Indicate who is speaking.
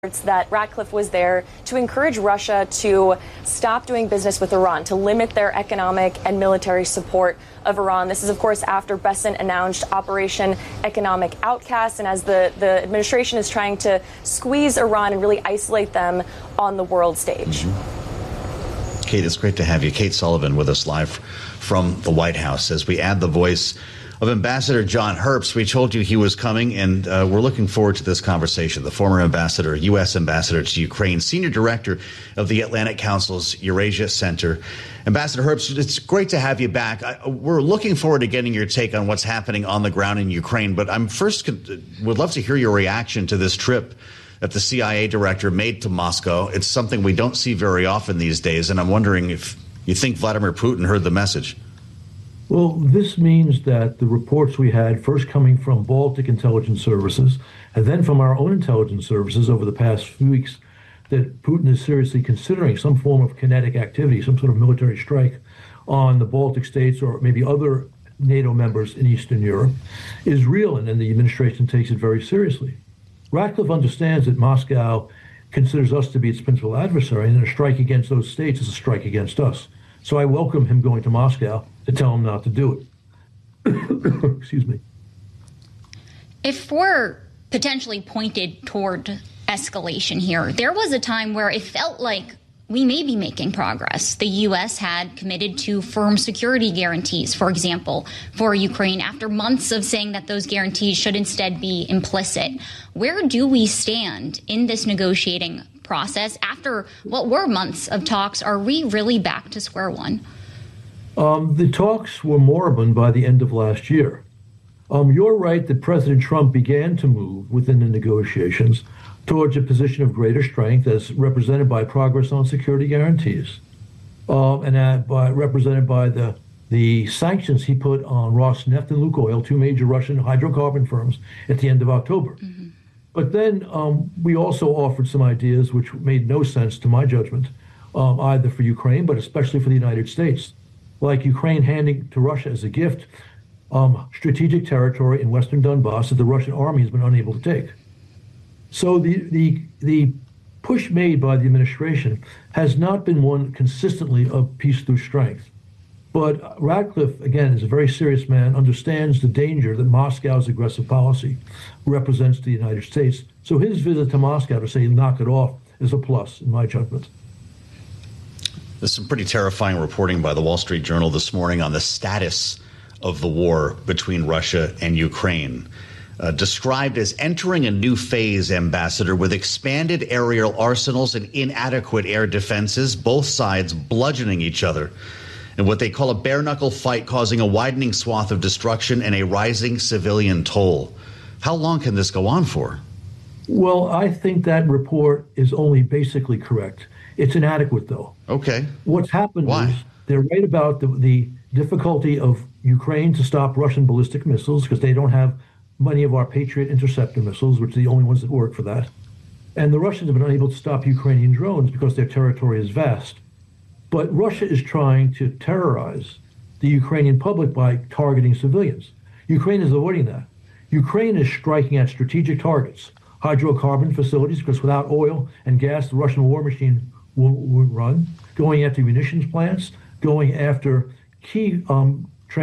Speaker 1: that Ratcliffe was there to encourage Russia to stop doing business with Iran, to limit their economic and military support of Iran. This is, of course, after Bessent announced Operation Economic Outcast, and as the administration is trying to squeeze Iran and really isolate them on the world stage.
Speaker 2: Kate, it's great to have you. Kate Sullivan with us live from the White House as we add the voice of Ambassador John Herbst. We told you he was coming, and we're looking forward to this conversation. The former ambassador, U.S. ambassador to Ukraine, senior director of the Atlantic Council's Eurasia Center. Ambassador Herbst, it's great to have you back. We're looking forward to getting your take on what's happening on the ground in Ukraine, but I'm first would love to hear your reaction to this trip that the CIA director made to Moscow. It's something we don't see very often these days, and I'm wondering if you think Vladimir Putin heard the message.
Speaker 3: Well, this means that the reports we had, first coming from Baltic intelligence services, and then from our own intelligence services over the past few weeks, that Putin is seriously considering some form of kinetic activity, some sort of military strike on the Baltic states or maybe other NATO members in Eastern Europe, is real, and the administration takes it very seriously. Ratcliffe understands that Moscow considers us to be its principal adversary, and a strike against those states is a strike against us. So I welcome him going to Moscow to tell him not to do it. Excuse me.
Speaker 4: If we're potentially pointed toward escalation here, there was a time where it felt like we may be making progress. The U.S. had committed to firm security guarantees, for example, for Ukraine, after months of saying that those guarantees should instead be implicit. Where do we stand in this negotiating process after what were months of talks? Are we really back to square one?
Speaker 3: The talks were moribund by the end of last year. You're right that President Trump began to move within the negotiations towards a position of greater strength, as represented by progress on security guarantees, represented by the sanctions he put on Rosneft and Lukoil, two major Russian hydrocarbon firms, at the end of October. Mm-hmm. But then we also offered some ideas which made no sense to my judgment, either for Ukraine, but especially for the United States, like Ukraine handing to Russia as a gift strategic territory in western Donbass that the Russian army has been unable to take. So the push made by the administration has not been one consistently of peace through strength. But Ratcliffe, again, is a very serious man, understands the danger that Moscow's aggressive policy represents to the United States. So his visit to Moscow to say knock it off is a plus, in my judgment.
Speaker 2: There's some pretty terrifying reporting by the Wall Street Journal this morning on the status of the war between Russia and Ukraine. Described as entering a new phase, Ambassador, with expanded aerial arsenals and inadequate air defenses, both sides bludgeoning each other, and what they call a bare-knuckle fight causing a widening swath of destruction and a rising civilian toll. How long can this go on for?
Speaker 3: Well, I think that report is only basically correct. It's inadequate, though.
Speaker 2: Okay.
Speaker 3: What's happened is they're right about the difficulty of Ukraine to stop Russian ballistic missiles because they don't have many of our Patriot interceptor missiles, which are the only ones that work for that. And the Russians have been unable to stop Ukrainian drones because their territory is vast. But Russia is trying to terrorize the Ukrainian public by targeting civilians. Ukraine is avoiding that. Ukraine is striking at strategic targets, hydrocarbon facilities, because without oil and gas, the Russian war machine will run, going after munitions plants, going after key